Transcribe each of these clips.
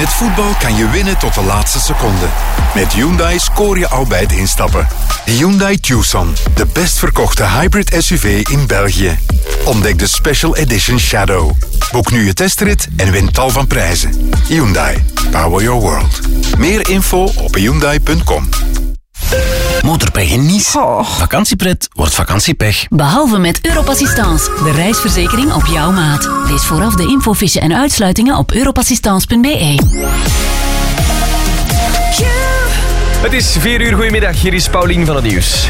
het voetbal kan je winnen tot de laatste seconde. Met Hyundai scoor je al bij het instappen. De Hyundai Tucson, de best verkochte hybrid SUV in België. Ontdek de Special Edition Shadow. Boek nu je testrit en win tal van prijzen. Hyundai, power your world. Meer info op hyundai.com. Motorpech in Nice. Vakantiepret wordt vakantiepech. Behalve met Europassistance, de reisverzekering op jouw maat. Lees vooraf de infofiche en uitsluitingen op europassistance.be. Het is 4 uur, goedemiddag. Hier is Paulien van het Nieuws.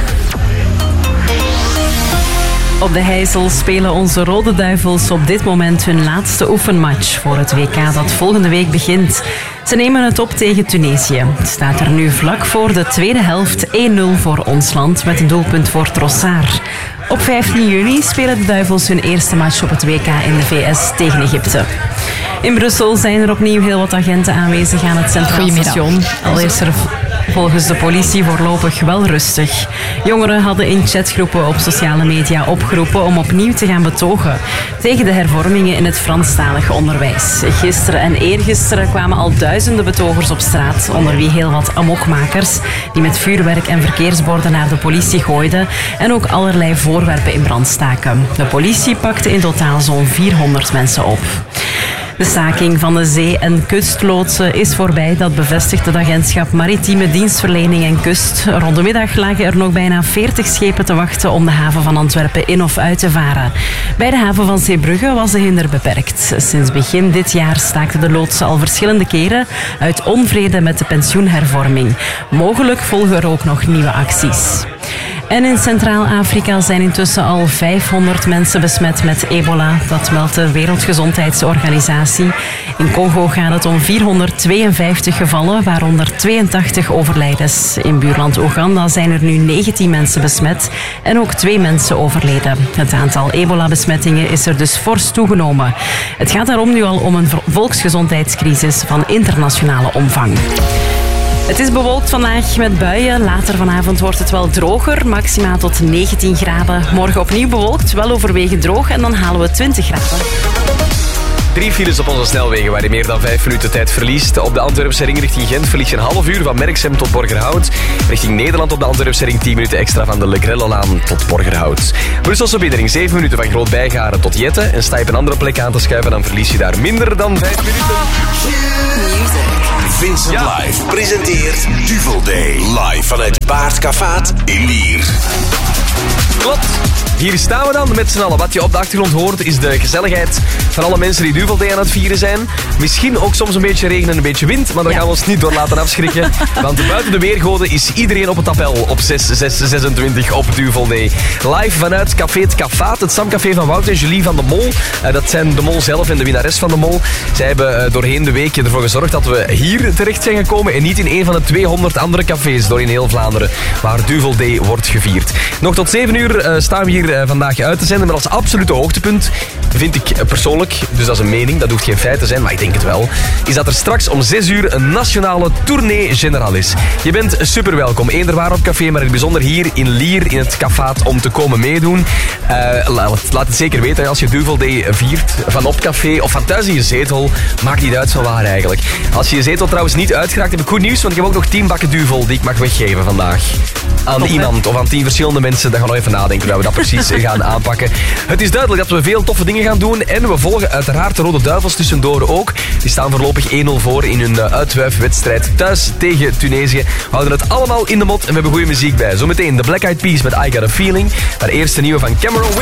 Op de Heijzel spelen onze Rode Duivels op dit moment hun laatste oefenmatch voor het WK dat volgende week begint. Ze nemen het op tegen Tunesië. Het staat er nu vlak voor de tweede helft 1-0 voor ons land met een doelpunt voor Trossard. Op 15 juni spelen de Duivels hun eerste match op het WK in de VS tegen Egypte. In Brussel zijn er opnieuw heel wat agenten aanwezig aan het Centraal Station. Al is er volgens de politie voorlopig wel rustig. Jongeren hadden in chatgroepen op sociale media opgeroepen om opnieuw te gaan betogen tegen de hervormingen in het Franstalig onderwijs. Gisteren en eergisteren kwamen al duizenden betogers op straat, onder wie heel wat amokmakers die met vuurwerk en verkeersborden naar de politie gooiden en ook allerlei voorwerpen in brand staken. De politie pakte in totaal zo'n 400 mensen op. De staking van de zee- en kustloodsen is voorbij. Dat bevestigt het agentschap Maritieme Dienstverlening en Kust. Rond de middag lagen er nog bijna 40 schepen te wachten om de haven van Antwerpen in of uit te varen. Bij de haven van Zeebrugge was de hinder beperkt. Sinds begin dit jaar staakten de loodsen al verschillende keren uit onvrede met de pensioenhervorming. Mogelijk volgen er ook nog nieuwe acties. En in Centraal-Afrika zijn intussen al 500 mensen besmet met ebola. Dat meldt de Wereldgezondheidsorganisatie. In Congo gaat het om 452 gevallen, waaronder 82 overlijdens. In buurland Oeganda zijn er nu 19 mensen besmet en ook 2 mensen overleden. Het aantal ebola-besmettingen is er dus fors toegenomen. Het gaat daarom nu al om een volksgezondheidscrisis van internationale omvang. Het is bewolkt vandaag met buien. Later vanavond wordt het wel droger, maxima tot 19 graden. Morgen opnieuw bewolkt, wel overwegend droog en dan halen we 20 graden. 3 files op onze snelwegen waar je meer dan 5 minuten tijd verliest. Op de Antwerpse ring richting Gent verlies je een half uur van Merksem tot Borgerhout. Richting Nederland op de Antwerpse ring 10 minuten extra van de Le Grellolaan tot Borgerhout. Brusselse binnenring 7 minuten van Groot-Bijgaren tot Jette. En sta je op een andere plek aan te schuiven, dan verlies je daar minder dan 5 minuten. Vincent Live presenteert Duvel Day. Live vanuit Baardkavaat in Lier. Klopt. Hier staan we dan met z'n allen. Wat je op de achtergrond hoort is de gezelligheid van alle mensen die Duvel Day aan het vieren zijn. Misschien ook soms een beetje regen en een beetje wind, maar daar gaan we ons niet door laten afschrikken. Want buiten de weergoden is iedereen op het appel op 6/6/26 op Duvel Day. Live vanuit Café het Cavaat, het stamcafé van Wout en Julie van de Mol. Dat zijn de Mol zelf en de winnares van de Mol. Zij hebben doorheen de week ervoor gezorgd dat we hier terecht zijn gekomen en niet in een van de 200 andere cafés door in heel Vlaanderen waar Duvel Day wordt gevierd. Nog tot 7 uur staan we hier vandaag uit te zenden, maar als absolute hoogtepunt vind ik persoonlijk, dus dat is een mening, dat hoeft geen feit te zijn, maar ik denk het wel, is dat er straks om 6 uur een nationale tournee generaal is. Je bent super welkom, eender waar op café, maar in het bijzonder hier in Lier, in het Cavaat, om te komen meedoen. Laat het zeker weten als je Duvel Day viert, van op café of van thuis in je zetel, maakt niet uit van waar eigenlijk. Als je je zetel trouwens niet uitgeraakt, heb ik goed nieuws, want ik heb ook nog 10 bakken duvel die ik mag weggeven vandaag. Aan iemand of aan 10 verschillende mensen, dan gaan we even nadenken hoe we dat precies gaan aanpakken. Het is duidelijk dat we veel toffe dingen gaan doen en we volgen uiteraard de Rode Duivels tussendoor ook. Die staan voorlopig 1-0 voor in hun uitwuifwedstrijd thuis tegen Tunesië. We houden het allemaal in de mot en we hebben goede muziek bij. Zometeen de Black Eyed Peas met I Got a Feeling. Maar eerst de nieuwe van Cameron Wynn.